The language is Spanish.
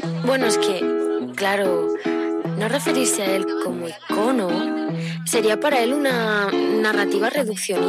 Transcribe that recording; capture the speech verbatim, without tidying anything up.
Bueno, es que, claro, no referirse a él como icono sería para él una narrativa reduccionista.